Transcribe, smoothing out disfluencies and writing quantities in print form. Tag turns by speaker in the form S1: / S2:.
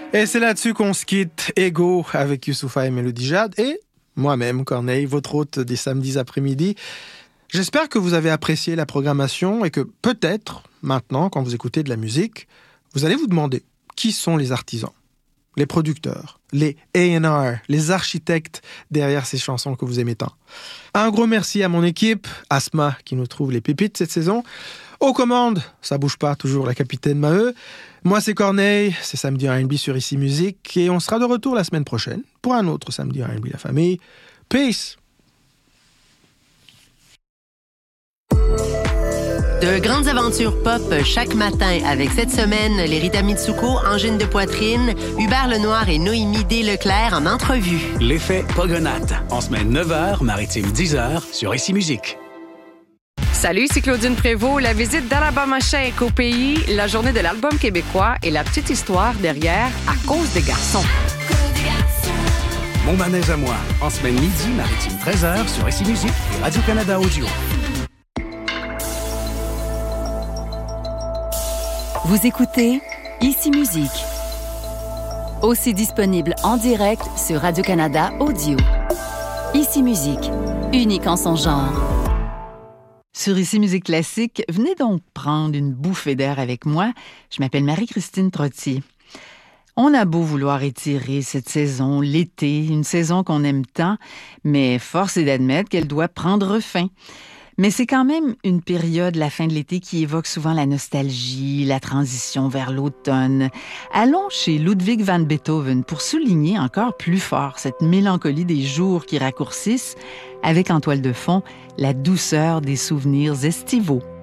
S1: Et c'est là-dessus qu'on se quitte. Ego avec Youssoupha et Mélodie Jade et moi-même, Corneille, votre hôte des samedis après-midi. J'espère que vous avez apprécié la programmation et que peut-être, maintenant, quand vous écoutez de la musique, vous allez vous demander qui sont les artisans, les producteurs, les A&R, les architectes derrière ces chansons que vous aimez tant. Un gros merci à mon équipe, Asma qui nous trouve les pépites cette saison. Aux commandes, ça bouge pas, toujours la capitaine Maheu. Moi c'est Corneille, c'est Samedi R&B sur Ici Musique et on sera de retour la semaine prochaine pour un autre Samedi R&B La Famille. Peace!
S2: De grandes aventures pop chaque matin avec cette semaine les Rita Mitsuko, Angine de Poitrine, Hubert Lenoir et Noémie D. Leclerc en entrevue.
S3: L'effet Pogonate, en semaine 9h, maritime 10h sur Ici Musique.
S4: Salut, c'est Claudine Prévost. La visite d'Alabama Shake au pays, la journée de l'album québécois et la petite histoire derrière À cause des garçons.
S3: Mon manège à moi, en semaine midi, maritime 13h sur Ici Musique et Radio-Canada Audio.
S5: Vous écoutez Ici Musique. Aussi disponible en direct sur Radio-Canada Audio. Ici Musique, unique en son genre.
S6: Sur Ici Musique Classique, venez donc prendre une bouffée d'air avec moi. Je m'appelle Marie-Christine Trottier. On a beau vouloir étirer cette saison, l'été, une saison qu'on aime tant, mais force est d'admettre qu'elle doit prendre fin. Mais c'est quand même une période, la fin de l'été, qui évoque souvent la nostalgie, la transition vers l'automne. Allons chez Ludwig van Beethoven pour souligner encore plus fort cette mélancolie des jours qui raccourcissent, avec en toile de fond la douceur des souvenirs estivaux.